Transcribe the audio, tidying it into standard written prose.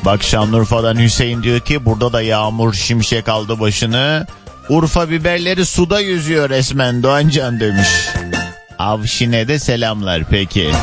Bak Şanlıurfa'dan Hüseyin diyor ki burada da yağmur şimşek aldı başını. Urfa biberleri suda yüzüyor resmen Doğancan demiş. Avşin'e de selamlar peki.